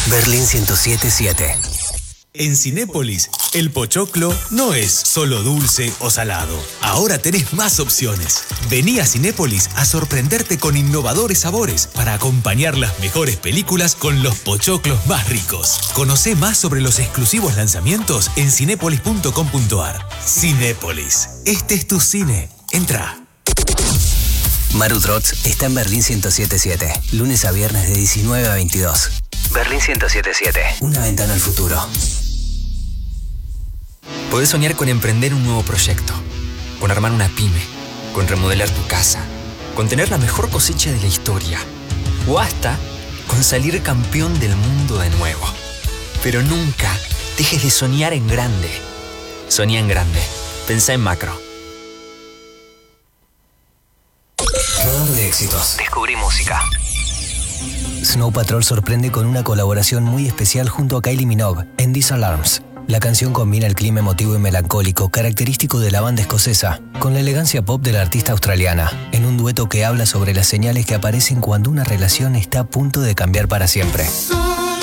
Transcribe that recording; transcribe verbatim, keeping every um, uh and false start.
Berlín ciento siete punto siete. En Cinépolis, el pochoclo no es solo dulce o salado. Ahora tenés más opciones. Vení a Cinépolis a sorprenderte con innovadores sabores para acompañar las mejores películas con los pochoclos más ricos. Conocé más sobre los exclusivos lanzamientos en cinépolis punto com punto ar. Cinépolis. Este es tu cine. Entra. Maru Trotz está en Berlín ciento siete punto siete. Lunes a viernes de diecinueve a veintidós. Berlín ciento siete punto siete. Una ventana al futuro. Podés soñar con emprender un nuevo proyecto, con armar una pyme, con remodelar tu casa, con tener la mejor cosecha de la historia, o hasta con salir campeón del mundo de nuevo. Pero nunca dejes de soñar en grande. Soñá en grande. Pensá en macro. Radar de éxitos. Descubrí música. Snow Patrol sorprende con una colaboración muy especial junto a Kylie Minogue en These Alarms. La canción combina el clima emotivo y melancólico característico de la banda escocesa con la elegancia pop de la artista australiana, en un dueto que habla sobre las señales que aparecen cuando una relación está a punto de cambiar para siempre.